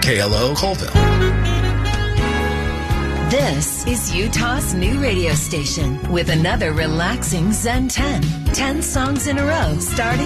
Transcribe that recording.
KLO Colville. This is Utah's new radio station with another relaxing Zen 10. 10 songs in a row starting